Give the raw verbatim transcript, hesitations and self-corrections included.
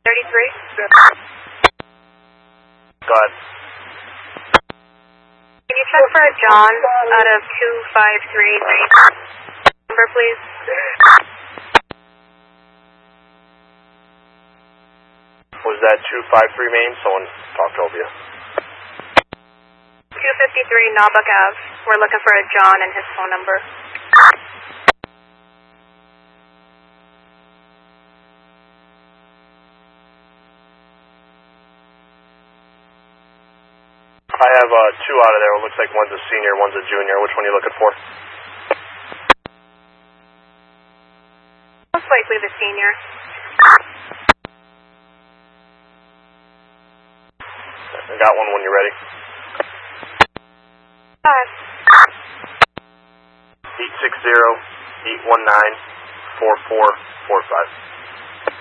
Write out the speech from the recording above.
thirty-three. Go ahead. Can you check for a John out of two five three number, please? Was that two five three main? Someone talked over you. two fifty-three Naubach Ave. We're looking for a John and his phone number. I have uh, two out of there. It looks like one's a senior, one's a junior. Which one are you looking for? Most likely the senior. I got one when you're ready. Five. eight six zero, eight one nine, four four four five.